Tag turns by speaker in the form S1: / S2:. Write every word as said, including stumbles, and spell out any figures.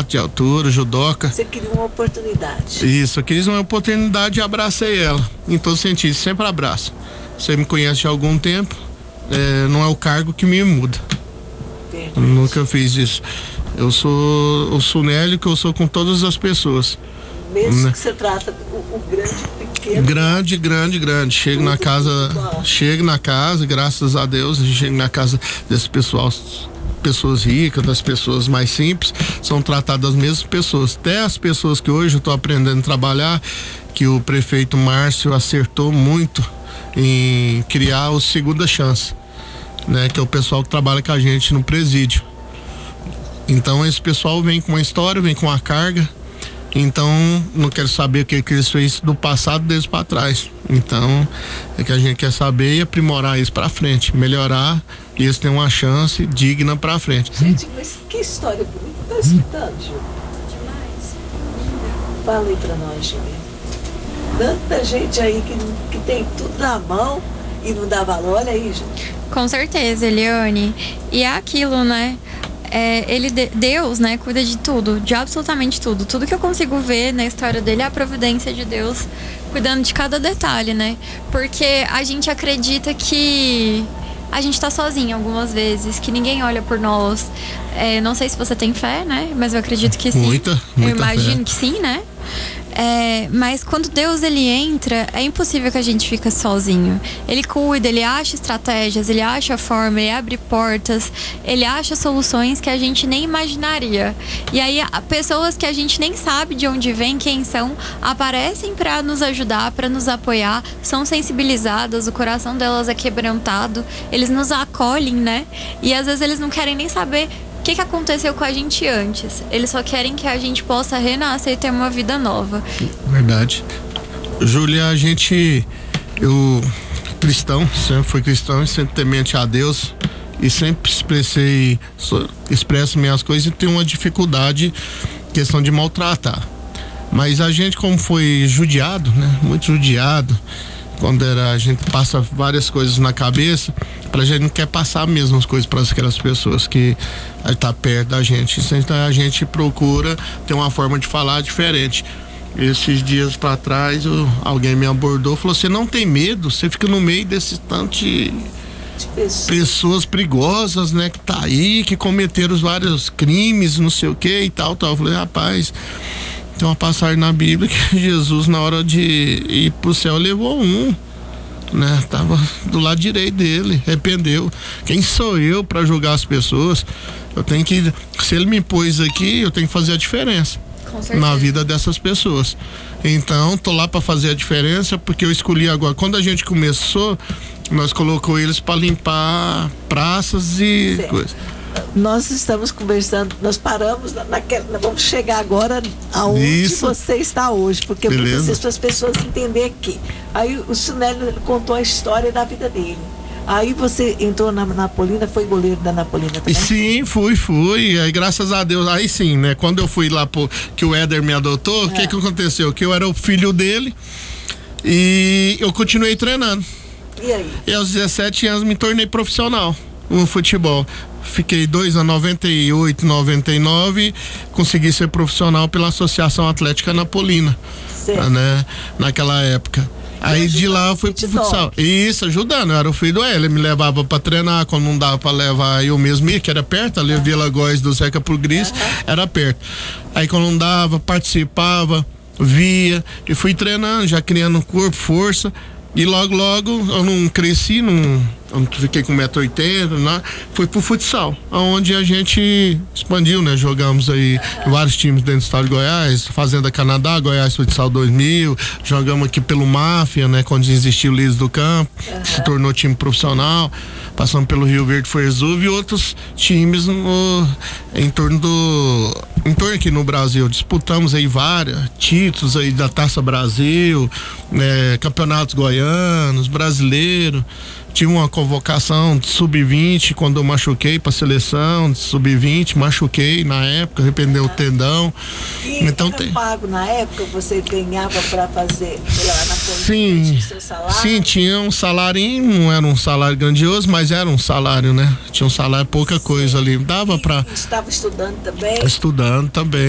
S1: metros de altura, judoca.
S2: Você queria uma oportunidade.
S1: Isso, eu quis uma oportunidade e abracei ela. Em todo sentido, sempre abraço. Você me conhece há algum tempo, é, não é o cargo que me muda.
S2: Verdade.
S1: Eu nunca fiz isso. Eu sou o Sunélio que eu sou com todas as pessoas.
S2: Mesmo
S1: né?
S2: que você trata o, o grande pequeno.
S1: Grande, grande, grande. Chego na casa, chego na casa, graças a Deus, a gente chega na casa desse pessoal, pessoas ricas, das pessoas mais simples, são tratadas as mesmas pessoas. Até as pessoas que hoje eu estou aprendendo a trabalhar, que o prefeito Márcio acertou muito em criar o Segunda Chance, né? Que é o pessoal que trabalha com a gente no presídio. Então esse pessoal vem com uma história, vem com uma carga. Então, não quero saber o que, que eles fez do passado deles para trás. Então, é que a gente quer saber e aprimorar isso para frente, melhorar, e eles têm uma chance digna para frente.
S2: Gente, mas que história bonita. Tá escutando, Gil?
S3: Demais.
S2: Fala aí pra nós, Gil. Tanta gente aí que, que tem tudo na mão e não dá valor. Olha aí, gente.
S3: Com certeza, Eliane. E é aquilo, né? É, ele, Deus, né, cuida de tudo, de absolutamente tudo. Tudo que eu consigo ver na história dele é a providência de Deus cuidando de cada detalhe, né? Porque a gente acredita que a gente tá sozinho algumas vezes, que ninguém olha por nós. É, não sei se você tem fé, né? Mas eu acredito que sim.
S1: Muita, muita
S3: eu imagino
S1: fé.
S3: que sim, né? É, mas quando Deus ele entra, é impossível que a gente fique sozinho. Ele cuida, ele acha estratégias, ele acha forma, ele abre portas, ele acha soluções que a gente nem imaginaria. E aí pessoas que a gente nem sabe de onde vem, quem são, aparecem para nos ajudar, para nos apoiar, são sensibilizadas, o coração delas é quebrantado, eles nos acolhem, né? E às vezes eles não querem nem saber o que, que aconteceu com a gente antes. Eles só querem que a gente possa renascer e ter uma vida nova.
S1: Verdade. Júlia, a gente, eu cristão, sempre fui cristão e sempre temente a Deus e sempre expressei, expresso minhas coisas e tenho uma dificuldade, questão de maltratar. Mas a gente, como foi judiado, né? Muito judiado, quando era, a gente passa várias coisas na cabeça, pra gente não quer passar as mesmas coisas para aquelas pessoas que tá perto da gente. Então a gente procura ter uma forma de falar diferente. Esses dias para trás, eu, alguém me abordou e falou: você não tem medo? Você fica no meio desse tanto de pessoas. pessoas perigosas, né? Que tá aí, que cometeram vários crimes, não sei o que e tal, tal. Eu falei: rapaz, tem uma passagem na Bíblia que Jesus, na hora de ir pro céu, levou um, né? Tava do lado direito dele, arrependeu. Quem sou eu para julgar as pessoas? Eu tenho que, se ele me pôs aqui, eu tenho que fazer a diferença na vida dessas pessoas. Então, tô lá para fazer a diferença, porque eu escolhi agora. Quando a gente começou, nós colocou eles para limpar praças e certo. coisas.
S2: Nós estamos conversando, nós paramos naquela, vamos chegar agora aonde Isso. você está hoje, porque para as pessoas entenderem aqui. Aí o Sunélio contou a história da vida dele. Aí você entrou na Napolina, foi goleiro da Napolina também?
S1: Sim, fui, fui. Aí graças a Deus, aí sim, né? Quando eu fui lá pro, que o Éder me adotou, o é. que que aconteceu? Que eu era o filho dele e eu continuei treinando.
S2: E aí?
S1: E aos dezessete anos me tornei profissional no futebol. Fiquei dois anos, noventa e oito, noventa e nove, consegui ser profissional pela Associação Atlética Napolina, né? Naquela época. Aí de lá eu fui pro futsal. Isso, ajudando, eu era o filho do Ele, me levava pra treinar, quando não dava pra levar eu mesmo ia, que era perto, ali uhum. Vila Góes do Zeca pro Gris, uhum. era perto. Aí quando não dava, participava, via, e fui treinando, já criando corpo, força, e logo, logo, eu não cresci, não, eu não fiquei com um metro e oitenta, né? Fui pro futsal, onde a gente expandiu, né? Jogamos aí uhum. vários times dentro do estado de Goiás, Fazenda Canadá, Goiás Futsal dois mil, jogamos aqui pelo Máfia, né? Quando existiu o Líderes do Campo, uhum. se tornou time profissional, passamos pelo Rio Verde, foi Exuve e outros times no, em torno do, em torno aqui no Brasil. Disputamos aí vários títulos aí da Taça Brasil, né? Campeonatos goianos, brasileiro. Tinha uma convocação de sub vinte quando eu machuquei pra seleção, de sub vinte, machuquei na época, arrependeu ah. o tendão.
S2: E então era tem... pago na época, você ganhava pra fazer lá na
S1: Sim, seu salário? Sim, tinha um salário, não era um salário grandioso, mas era um salário, né? Tinha um salário, pouca Sim. coisa ali, dava e pra...
S2: Estava estudando também?
S1: Estudando também.